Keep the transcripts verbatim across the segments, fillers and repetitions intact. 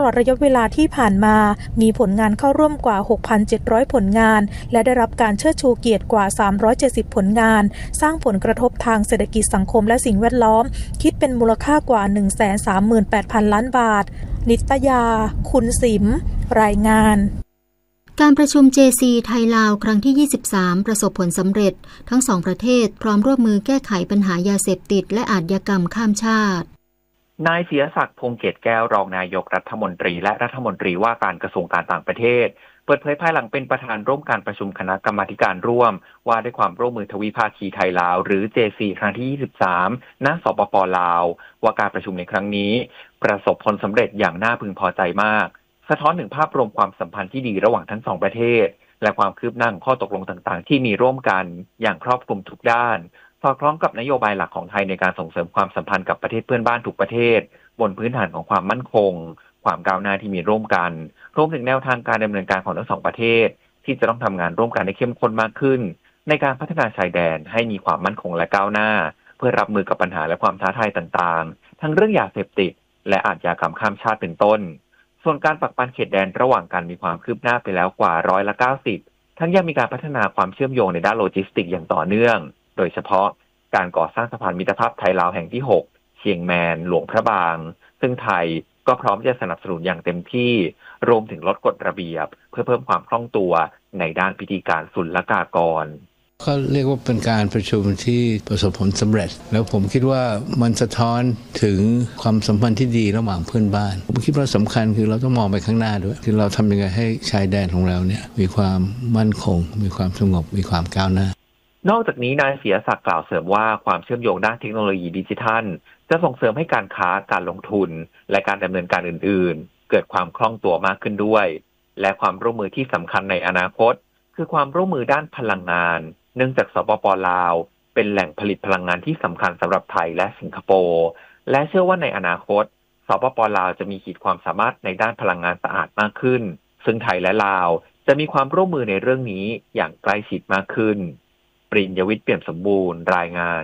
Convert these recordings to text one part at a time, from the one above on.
อดระยะเวลาที่ผ่านมามีผลงานเข้าร่วมกว่า หกพันเจ็ดร้อย ผลงานและได้รับการเชิดชูเกียรติกว่าสามร้อยเจ็ดสิบผลงานสร้างผลกระทบทางเศรษฐกิจสังคมและสิ่งแวดล้อมคิดเป็นมูลค่ากว่า หนึ่งแสนสามหมื่นแปดพัน ล้านบาทนิตยาคุณสิมรายงานการประชุม เจ ซี ไทยลาวครั้งที่ยี่สิบสามประสบผลสำเร็จทั้งสองประเทศพร้อมร่วมมือแก้ไขปัญหายาเสพติดและอาชญากรรมข้ามชาตินายเสียศักดิ์พงษ์เกตแก้วรองนายกรัฐมนตรีและรัฐมนตรีว่าการกระทรวงการต่างประเทศเปิดเผยภายหลังเป็นประธานร่วมการประชุมคณะกรรมาธิการร่วมว่าด้วยความร่วมมือทวิภาคีไทยลาวหรือ เจ ซี ครั้งที่ยี่สิบสามณ สปป.ลาวว่าการประชุมในครั้งนี้ประสบผลสำเร็จอย่างน่าพึงพอใจมากสะท้อนถึงภาพรวมความสัมพันธ์ที่ดีระหว่างทั้งสองประเทศและความคืบหน้าข้อตกลงต่างๆที่มีร่วมกันอย่างครอบคลุมทุกด้านสอดคล้องกับนโยบายหลักของไทยในการส่งเสริมความสัมพันธ์กับประเทศเพื่อนบ้านทุกประเทศบนพื้นฐานของความมั่นคงความก้าวหน้าที่มีร่วมกันรวมถึงแนวทางการดำเนินการของทั้งสองประเทศที่จะต้องทำงานร่วมกันให้เข้มข้นมากขึ้นในการพัฒนาชายแดนให้มีความมั่นคงและก้าวหน้าเพื่อรับมือกับปัญหาและความท้าทายต่างๆทั้งเรื่องยาเสพติดและอาชญากรรมข้ามชาติเป็นต้นส่วนการปักปันเขตแดนระหว่างกันมีความคืบหน้าไปแล้วกว่าร้อยละเก้าสิบทั้งยังมีการพัฒนาความเชื่อมโยงในด้านโลจิสติกส์อย่างต่อเนื่องโดยเฉพาะการก่อสร้างสะพานมิตรภาพไทยลาวแห่งที่หกเชียงแมนหลวงพระบางซึ่งไทยก็พร้อมจะสนับสนุนอย่างเต็มที่รวมถึงลดกฎระเบียบเพื่อเพิ่มความคล่องตัวในด้านพิธีการศุลกากรเขาเรียกว่าเป็นการประชุมที่ประสบผลสำเร็จแล้วผมคิดว่ามันสะท้อนถึงความสัมพันธ์ที่ดีระหว่างเพื่อนบ้านผมคิดว่าสำคัญคือเราต้องมองไปข้างหน้าด้วยคือเราทำยังไงให้ชายแดนของเราเนี่ยมีความมั่นคงมีความสงบมีความก้าวหน้านอกจากนี้นายเสียศักดิ์กล่าวเสริมว่าความเชื่อมโยงด้านเทคโนโลยีดิจิทัลจะส่งเสริมให้การค้าการลงทุนและการดำเนินการอื่นๆเกิดความคล่องตัวมากขึ้นด้วยและความร่วมมือที่สำคัญในอนาคตคือความร่วมมือด้านพลังงานเนื่องจากสปป.ลาวเป็นแหล่งผลิตพลังงานที่สำคัญสำหรับไทยและสิงคโปร์และเชื่อว่าในอนาคตสปป.ลาวจะมีขีดความสามารถในด้านพลังงานสะอาดมากขึ้นซึ่งไทยและลาวจะมีความร่วมมือในเรื่องนี้อย่างใกล้ชิดมากขึ้นปริญญวิทย์เปี่ยมสมบูรณ์รายงาน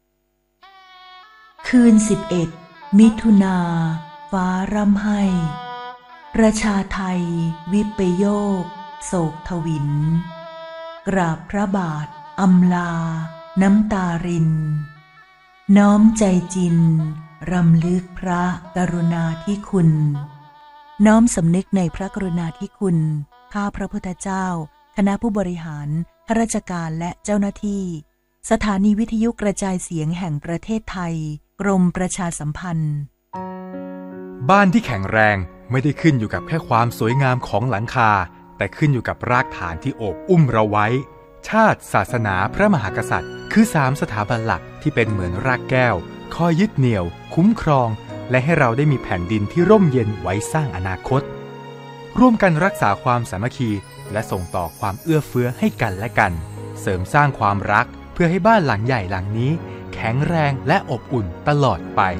คืนสิบเอ็ดมิถุนาฟ้าร่ำไห้ประชาไทยวิปโยคโศกทวินกราบพระบาทอำลาน้ำตารินน้อมใจจินรำลึกพระกรุณาธิคุณน้อมสำนึกในพระกรุณาธิคุณข้าพระพุทธเจ้าคณะผู้บริหารข้าราชการและเจ้าหน้าที่สถานีวิทยุกระจายเสียงแห่งประเทศไทยกรมประชาสัมพันธ์บ้านที่แข็งแรงไม่ได้ขึ้นอยู่กับแค่ความสวยงามของหลังคาแต่ขึ้นอยู่กับรากฐานที่โอบอุ้มเราไว้ชาติศาสนาพระมหากษัตริย์คือสามสถาบันหลักที่เป็นเหมือนรากแก้วคอยยึดเหนี่ยวคุ้มครองและให้เราได้มีแผ่นดินที่ร่มเย็นไว้สร้างอนาคตร่วมกันรักษาความสามัคคีและส่งต่อความเอื้อเฟื้อให้กันและกันเสริมสร้างความรักเพื่อให้บ้านหลังใหญ่หลังนี้แข็งแรงและอบอุ่นตลอดไป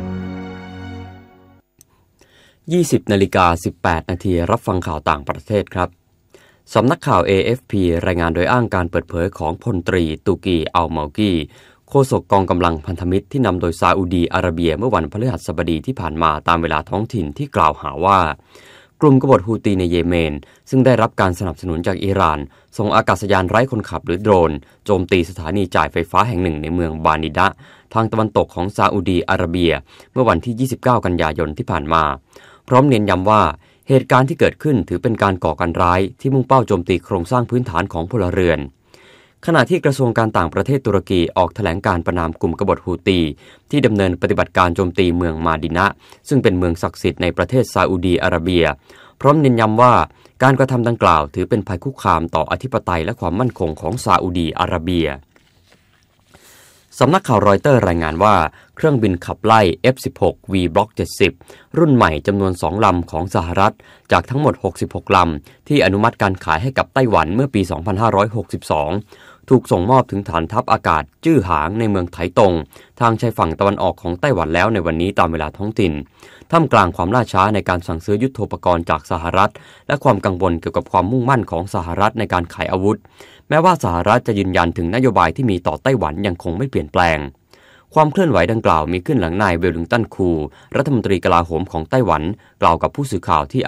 ยี่สิบนาฬิกาสิบแปดนาทีรับฟังข่าวต่างประเทศครับสำนักข่าว เอ เอฟ พี รายงานโดยอ้างการเปิดเผยของพลตรีตูกีอัลเมากีโฆษกกองกำลังพันธมิตรที่นำโดยซาอุดีอาระเบียเมื่อวันพฤหัสบดีที่ผ่านมาตามเวลาท้องถิ่นที่กล่าวหาว่ากลุ่มกบฏฮูตีในเยเมนซึ่งได้รับการสนับสนุนจากอิหร่านส่งอากาศยานไร้คนขับหรือโดรนโจมตีสถานีจ่ายไฟฟ้าแห่งหนึ่งในเมืองบานิดะทางตะวันตกของซาอุดีอาระเบียเมื่อวันที่ยี่สิบเก้ากันยายนที่ผ่านมาพร้อมเน้นย้ำว่าเหตุการณ์ที่เกิดขึ้นถือเป็นการก่อการร้ายที่มุ่งเป้าโจมตีโครงสร้างพื้นฐานของพลเรือนขณะที่กระทรวงการต่างประเทศตุรกีออกแถลงการประณามกลุ่มกบฏฮูตีที่ดำเนินปฏิบัติการโจมตีเมืองมาดินะซึ่งเป็นเมืองศักดิ์สิทธิ์ในประเทศซาอุดีอาระเบียพร้อมเน้นย้ำว่าการกระทำดังกล่าวถือเป็นภัยคุกคามต่ออธิปไตยและความมั่นคงของซาอุดีอาระเบียสำนักข่าวรอยเตอร์รายงานว่าเครื่องบินขับไล่ เอฟ สิบหก วี Block เจ็ดสิบรุ่นใหม่จำนวนสองลำของสหรัฐจากทั้งหมดหกสิบหกลำที่อนุมัติการขายให้กับไต้หวันเมื่อปีสองพันห้าร้อยหกสิบสองถูกส่งมอบถึงฐานทัพอากาศจื้อหางในเมืองไถตงทางชายฝั่งตะวันออกของไต้หวันแล้วในวันนี้ตามเวลาท้องถิ่นท่ามกลางความล่าช้าในการสั่งซื้อยุทโธปกรณ์จากสหรัฐและความกังวลเกี่ยวกับความมุ่งมั่นของสหรัฐในการขายอาวุธแม้ว่าสหรัฐจะยืนยันถึงนโยบายที่มีต่อไต้หวันยังคงไม่เปลี่ยนแปลงความเคลื่อนไหวดังกล่าวมีขึ้นหลังนายเวลลิงตันคูรัฐมนตรีกลาโหมของไต้หวันกล่าวกับผู้สื่อข่าวที่